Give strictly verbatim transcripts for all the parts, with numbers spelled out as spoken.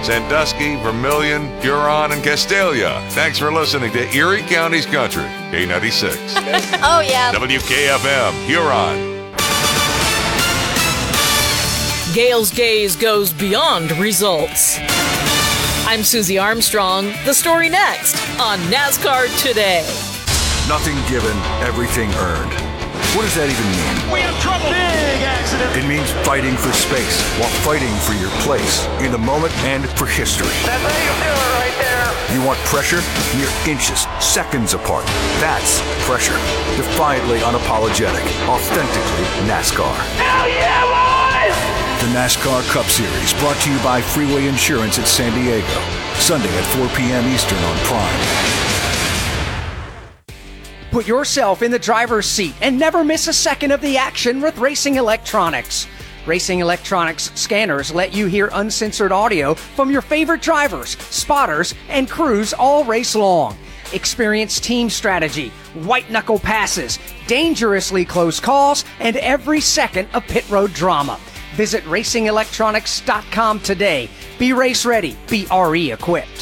Sandusky, Vermilion, Huron, and Castalia. Thanks for listening to Erie County's Country, K ninety-six. Oh, yeah. W K F M, Huron. Gale's gaze goes beyond results. I'm Susie Armstrong. The story next on NASCAR Today. Nothing given, everything earned. What does that even mean? We have trouble. Big accident. It means fighting for space while fighting for your place in the moment and for history. That's how you do it right there. You want pressure? Mere inches, seconds apart. That's pressure. Defiantly unapologetic. Authentically NASCAR. Hell yeah, boys! The NASCAR Cup Series, brought to you by Freeway Insurance at San Diego. Sunday at four p.m. Eastern on Prime. Put yourself in the driver's seat and never miss a second of the action with Racing Electronics. Racing Electronics scanners let you hear uncensored audio from your favorite drivers, spotters, and crews all race long. Experience team strategy, white-knuckle passes, dangerously close calls, and every second of pit road drama. Visit racing electronics dot com today. Be race ready. Be R E equipped.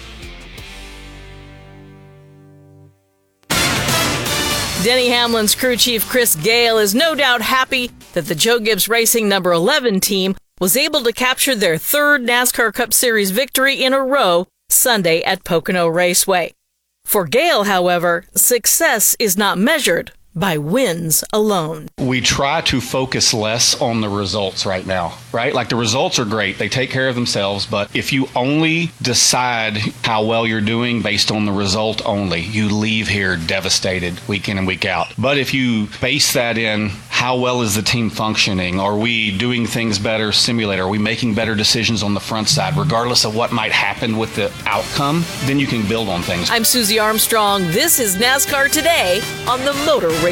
Denny Hamlin's crew chief Chris Gale is no doubt happy that the Joe Gibbs Racing number eleven team was able to capture their third NASCAR Cup Series victory in a row Sunday at Pocono Raceway. For Gale, however, success is not measured by wins alone. We try to focus less on the results right now, right? Like the results are great. They take care of themselves. But if you only decide how well you're doing based on the result only, you leave here devastated week in and week out. But if you base that in how well is the team functioning? Are we doing things better simulator? Are we making better decisions on the front side, regardless of what might happen with the outcome? Then you can build on things. I'm Susie Armstrong. This is NASCAR Today on the Motor